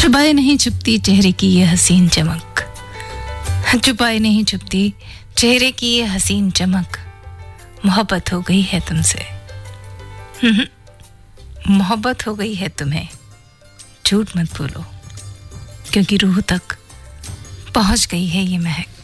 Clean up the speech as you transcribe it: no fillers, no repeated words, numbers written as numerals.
छुपाए नहीं छुपती चेहरे की ये हसीन चमक, छुपाए नहीं छुपती चेहरे की ये हसीन चमक। मोहब्बत हो गई है तुमसे, मोहब्बत हो गई है तुम्हें, झूठ मत बोलो, क्योंकि रूह तक पहुंच गई है ये महक।